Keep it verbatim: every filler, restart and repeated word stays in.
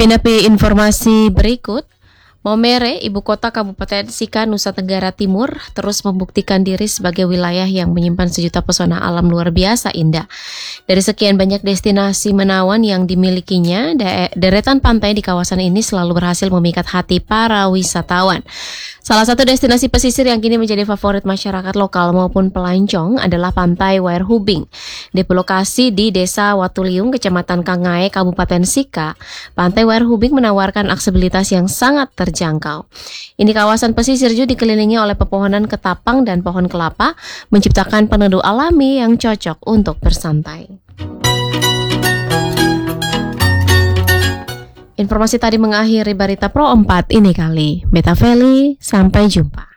Pindah informasi berikut. Maumere, ibu kota Kabupaten Sika, Nusa Tenggara Timur, terus membuktikan diri sebagai wilayah yang menyimpan sejuta pesona alam luar biasa indah. Dari sekian banyak destinasi menawan yang dimilikinya, deretan pantai di kawasan ini selalu berhasil memikat hati para wisatawan. Salah satu destinasi pesisir yang kini menjadi favorit masyarakat lokal maupun pelancong adalah Pantai Wairhubing. Berlokasi di Desa Watuliung, Kecamatan Kangae, Kabupaten Sika, Pantai Wairhubing menawarkan aksesibilitas yang sangat terjangkau. Ini kawasan pesisir juga dikelilingi oleh pepohonan ketapang dan pohon kelapa, menciptakan peneduh alami yang cocok untuk bersantai. Informasi tadi mengakhiri Berita Pro empat ini kali. Beta Feli, sampai jumpa.